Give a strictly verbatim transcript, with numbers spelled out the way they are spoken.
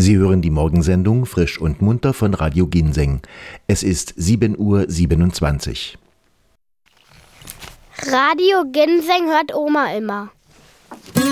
Sie hören die Morgensendung Frisch und Munter von Radio Ginseng. Es ist sieben Uhr siebenundzwanzig. Radio Ginseng hört Oma immer.